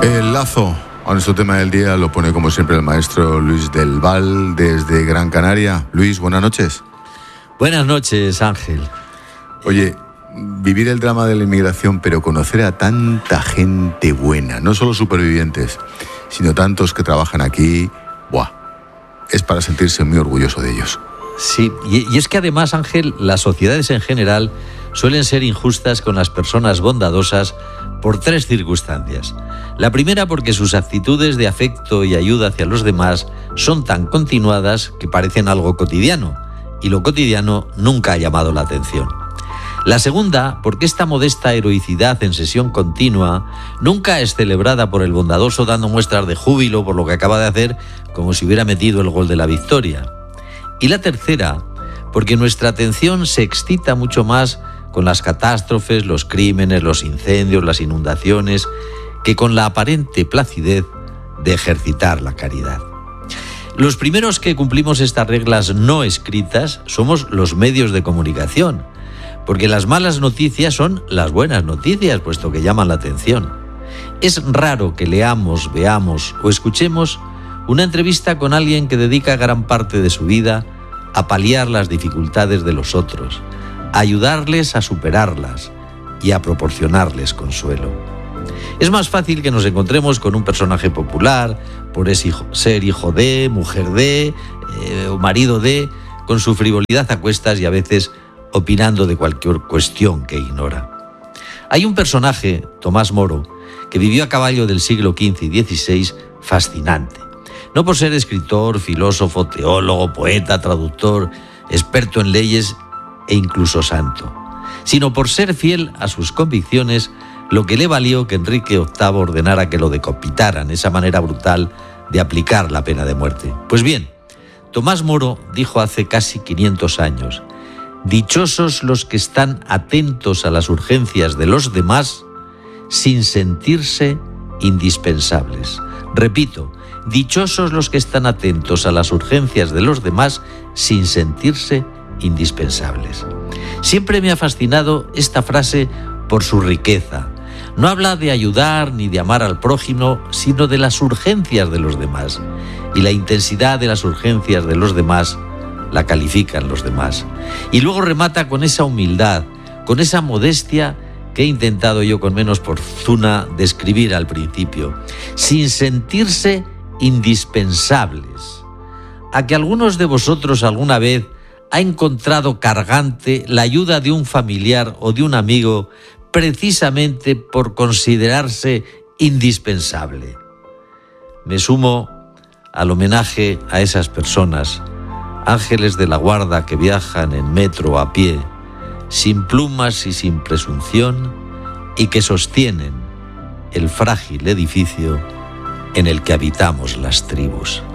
El lazo a nuestro tema del día lo pone como siempre el maestro Luis del Val desde Gran Canaria. Luis, buenas noches. Buenas noches, Ángel. Oye, vivir el drama de la inmigración, pero conocer a tanta gente buena, no solo supervivientes, sino tantos que trabajan aquí, es para sentirse muy orgulloso de ellos. Sí, y es que además, Ángel, las sociedades en general suelen ser injustas con las personas bondadosas por tres circunstancias. La primera, porque sus actitudes de afecto y ayuda hacia los demás son tan continuadas que parecen algo cotidiano, y lo cotidiano nunca ha llamado la atención. La segunda, porque esta modesta heroicidad en sesión continua nunca es celebrada por el bondadoso dando muestras de júbilo por lo que acaba de hacer, como si hubiera metido el gol de la victoria. Y la tercera, porque nuestra atención se excita mucho más con las catástrofes, los crímenes, los incendios, las inundaciones, que con la aparente placidez de ejercitar la caridad. Los primeros que cumplimos estas reglas no escritas somos los medios de comunicación, porque las malas noticias son las buenas noticias, puesto que llaman la atención. Es raro que leamos, veamos o escuchemos una entrevista con alguien que dedica gran parte de su vida a paliar las dificultades de los otros, a ayudarles a superarlas y a proporcionarles consuelo. Es más fácil que nos encontremos con un personaje popular, por ser hijo de, mujer de, o marido de, con su frivolidad a cuestas y a veces opinando de cualquier cuestión que ignora. Hay un personaje, Tomás Moro, que vivió a caballo del siglo XV y XVI, fascinante. No por ser escritor, filósofo, teólogo, poeta, traductor, experto en leyes e incluso santo, sino por ser fiel a sus convicciones, lo que le valió que Enrique VIII ordenara que lo decapitaran, esa manera brutal de aplicar la pena de muerte. Pues bien, Tomás Moro dijo hace casi 500 años: dichosos los que están atentos a las urgencias de los demás sin sentirse indispensables. Repito, dichosos los que están atentos a las urgencias de los demás sin sentirse indispensables. Siempre me ha fascinado esta frase por su riqueza. No habla de ayudar ni de amar al prójimo, sino de las urgencias de los demás. Y la intensidad de las urgencias de los demás la califican los demás. Y luego remata con esa humildad, con esa modestia que he intentado yo con menos fortuna describir al principio, sin sentirse indispensables. ¿A que algunos de vosotros alguna vez ha encontrado cargante la ayuda de un familiar o de un amigo precisamente por considerarse indispensable? Me sumo al homenaje a esas personas, ángeles de la guarda que viajan en metro a pie, sin plumas y sin presunción, y que sostienen el frágil edificio en el que habitamos las tribus.